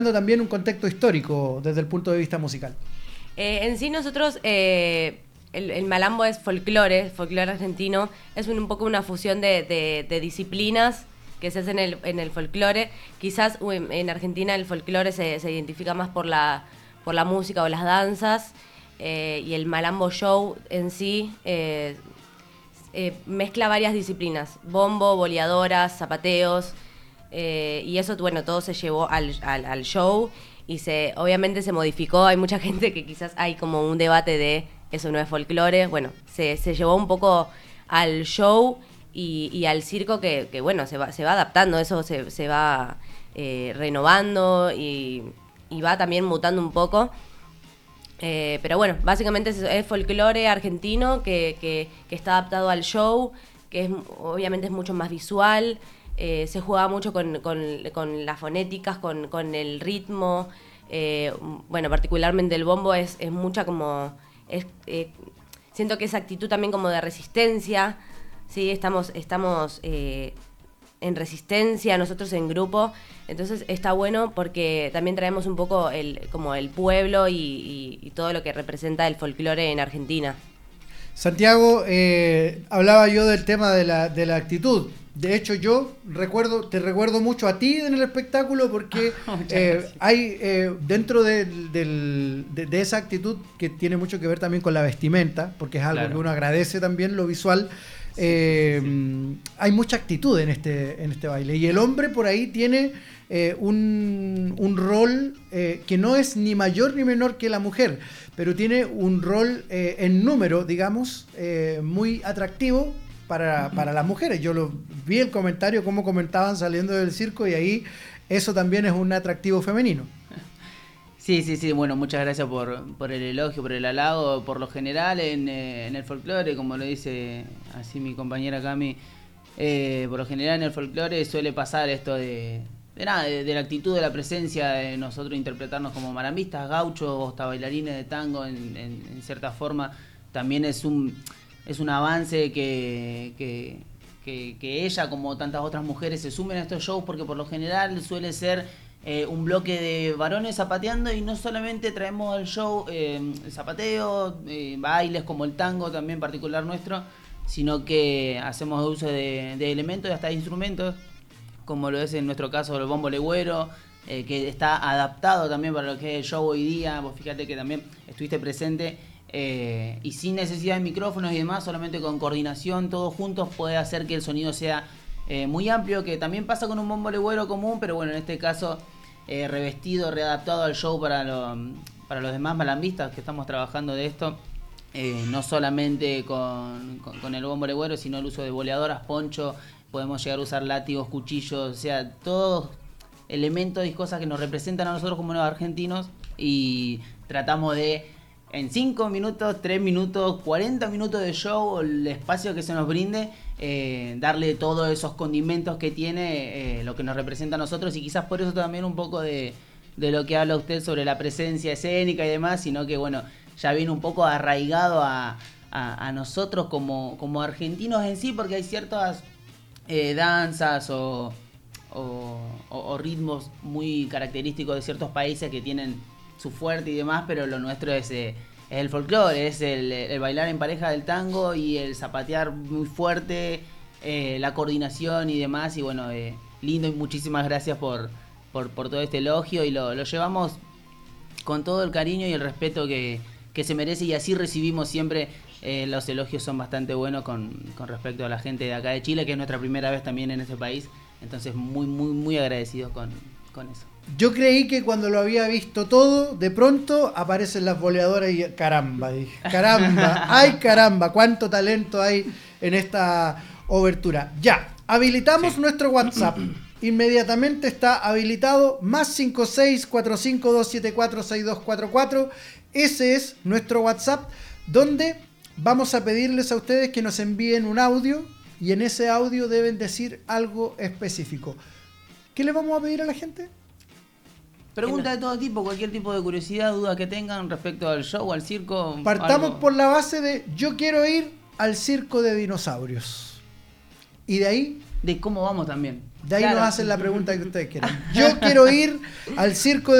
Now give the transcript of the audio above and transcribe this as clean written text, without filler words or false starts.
también un contexto histórico desde el punto de vista musical. En sí nosotros, el malambo es folclore argentino, es un poco una fusión de disciplinas que se hacen en el folclore. Quizás en Argentina el folclore se identifica más por la música o las danzas, y el malambo show en sí mezcla varias disciplinas, bombo, boleadoras, zapateos, y eso, bueno, todo se llevó al show y obviamente se modificó. Hay mucha gente que quizás hay como un debate de eso no es folclore. Bueno, se llevó un poco al show y al circo que bueno, se va adaptando, eso se va renovando y va también mutando un poco. Pero bueno, básicamente es folclore argentino que está adaptado al show, que obviamente es mucho más visual. Se juega mucho con las fonéticas, con el ritmo. Bueno, particularmente el bombo es mucha como... siento que esa actitud también como de resistencia, ¿sí? Estamos en resistencia, nosotros en grupo, entonces está bueno porque también traemos un poco como el pueblo y todo lo que representa el folclore en Argentina. Santiago, hablaba yo del tema de la actitud. De hecho, yo te recuerdo mucho a ti en el espectáculo porque hay dentro de esa actitud que tiene mucho que ver también con la vestimenta, porque es algo que uno agradece también, lo visual. Hay mucha actitud en este baile. Y el hombre por ahí tiene un rol que no es ni mayor ni menor que la mujer, pero tiene un rol en número, digamos, muy atractivo para las mujeres. Yo vi el comentario, cómo comentaban saliendo del circo, y ahí eso también es un atractivo femenino. Sí, bueno, muchas gracias por el elogio, por el halago. Por lo general en el folclore, como lo dice así mi compañera Cami, por lo general en el folclore suele pasar esto de la actitud, de la presencia, de nosotros interpretarnos como marambistas, gauchos, hasta bailarines de tango en cierta forma. También es un avance que ella, como tantas otras mujeres, se sumen a estos shows, porque por lo general suele ser un bloque de varones zapateando, y no solamente traemos al show zapateo, bailes como el tango también particular nuestro, sino que hacemos uso de elementos y hasta de instrumentos, como lo es en nuestro caso el bombo legüero, que está adaptado también para lo que es el show hoy día. Vos fíjate que también estuviste presente, y sin necesidad de micrófonos y demás, solamente con coordinación, todos juntos puede hacer que el sonido sea muy amplio, que también pasa con un bombo legüero común, pero bueno, en este caso revestido, readaptado al show para los demás malambistas que estamos trabajando de esto. No solamente con el bombo legüero, sino el uso de boleadoras, poncho, podemos llegar a usar látigos, cuchillos, o sea, todos elementos y cosas que nos representan a nosotros como los argentinos, y tratamos de, en 5 minutos, 3 minutos, 40 minutos de show, el espacio que se nos brinde, darle todos esos condimentos que tiene lo que nos representa a nosotros, y quizás por eso también un poco de lo que habla usted sobre la presencia escénica y demás, sino que bueno, ya viene un poco arraigado a nosotros como argentinos en sí, porque hay ciertas danzas o ritmos muy característicos de ciertos países que tienen su fuerte y demás, pero lo nuestro es el folclore, es el bailar en pareja del tango y el zapatear muy fuerte, la coordinación y demás. Y bueno, lindo, y muchísimas gracias por todo este elogio, y lo llevamos con todo el cariño y el respeto que se merece, y así recibimos siempre. Los elogios son bastante buenos con respecto a la gente de acá de Chile, que es nuestra primera vez también en ese país, entonces muy, muy, muy agradecidos con eso. Yo creí que cuando lo había visto todo, de pronto aparecen las boleadoras y caramba, dije, caramba, ay caramba, cuánto talento hay en esta obertura. Ya, habilitamos nuestro WhatsApp. Inmediatamente está habilitado, más 56452746244. Ese es nuestro WhatsApp, donde vamos a pedirles a ustedes que nos envíen un audio, y en ese audio deben decir algo específico. ¿Qué le vamos a pedir a la gente? Pregunta de todo tipo, cualquier tipo de curiosidad, duda que tengan respecto al show, al circo. Partamos por la base de: yo quiero ir al circo de dinosaurios. Y de ahí, de cómo vamos también. De ahí Claro. nos hacen la pregunta que ustedes quieran. Yo quiero ir al circo